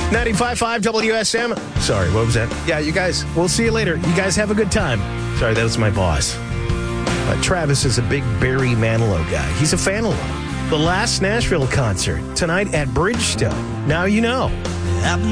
95.5 WSM. Sorry, what was that? Yeah, you guys, we'll see you later. You guys have a good time. Sorry, that was my boss. Travis is a big Barry Manilow guy. He's a fan of the last Nashville concert tonight at Bridgestone. Now you know.